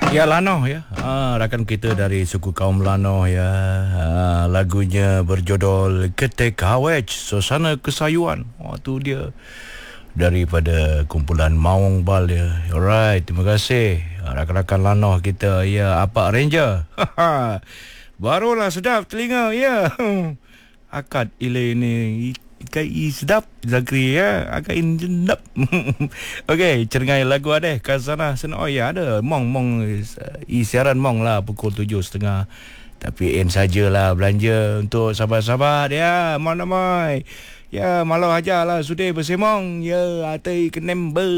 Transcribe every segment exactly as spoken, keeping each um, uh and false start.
Ya, Lanoh ya, ah, rakan kita dari suku kaum Lanoh ya. Ah, lagunya berjudul Ketek Hawaj, Suasana Kesayuan. Wah, tu dia daripada kumpulan Maung Bal ya. Alright, terima kasih ah, rakan-rakan Lanoh kita ya. Apa Ranger? Barulah sedap telinga ya. Akad ile ini ikai sedap Zakri ya, akad ini sedap. Okey, cerengai lagu ada Kazana Sen. Oh ya, ada mong mong i siaran mong lah pukul tujuh setengah. Tapi en sajalah belanja untuk sahabat-sahabat ya. Mana mai. Ya, malau aja lah sudah bersemong ya, atai kenem ber.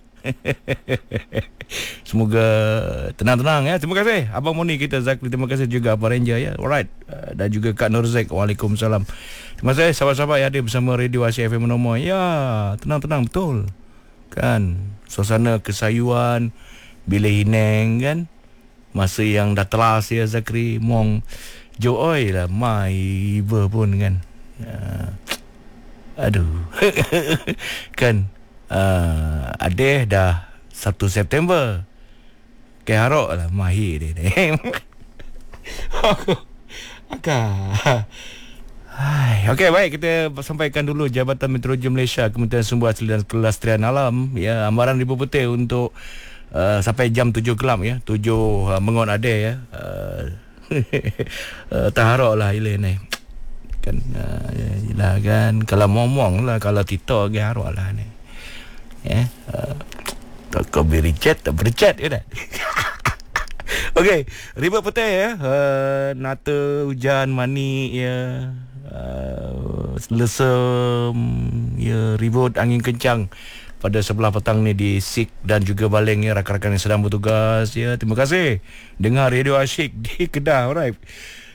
Semoga tenang-tenang ya. Terima kasih Abang Moni kita, Zakri. Terima kasih juga Abang Ranger ya. Alright. Uh, dan juga Kak Nurzek. Waalaikumsalam. Terima kasih sahabat-sahabat yang ada bersama Radio Asyik F M Nomor. Ya, tenang-tenang betul. Kan, suasana kesayuan bila hineng kan. Masa yang dah telas ya Zakri, mong joy lah mai iba pun kan. Uh, aduh. Kan uh, adeh dah satu September. Keharok lah mahir dia ni. Aku Akak. Hai, okey, baik, kita sampaikan dulu Jabatan Meteorologi Malaysia, Kementerian Sumber Asli dan Kelestarian Alam ya, amaran ribu putih untuk uh, sampai jam tujuh kelam ya, tujuh uh, mengon ada ya. Uh, uh, taharok lah ile ni. Kan uh, yalah kan, kalau ngomong lah, kalau tito ge harok lah ni. Ya. Uh, tak kau beri chat, tak berchat ya dah. Okey, ribu putih ya, uh, nata hujan manik ya. Uh, lesem ya, ribut angin kencang pada sebelah petang ni di Sik dan juga Baling ya, rakan-rakan yang sedang bertugas ya. Terima kasih dengar Radio Asyik di Kedah. Alright.